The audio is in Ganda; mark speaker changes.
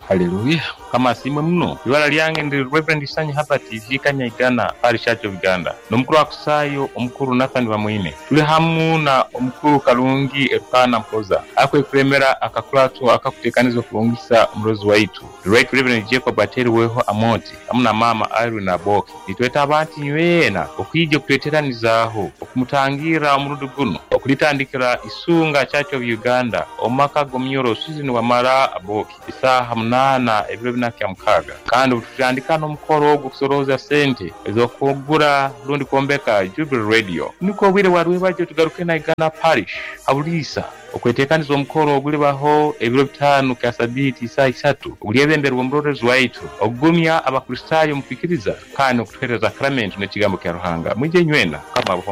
Speaker 1: Haleluya. Kama simwe mno ibara lyange ndi Reverend Sanyi hapa TV Kanyagana parish Church of Uganda nomukuru akusayo omukuru Nathan Bamwine tuli hamu na omukuru Kalungi Erukana Mpoza akwekuremera akakulatu akakutekanizo kulungisa umurozi waitu Right Reverend Jacob Ateri weho Amoti amuna mama Irene Aboki nitweta abantu nywena okwijje kuteteranizaho okumutangira omurudu guno okulitandikira isunga Church of Uganda omaka gomnyoro season wa mara Aboki isaha munana ebiro binakya mukaga kandi tutandika n'omukoro ogusoroza sente ezokugura lundi kombeka Jubilee Radio niko bwire warwe baje tugaruke na Uganda parish abulisa okwetekaniza omukoro ogulibaho ebiro 5 kasabiti saa 3 ogulyebemberwa omurorezi waitu ogumya abakristayo mukikiriza kandi okutwereza sakramentu n'ekigambo kya Ruhanga mwije nywena kama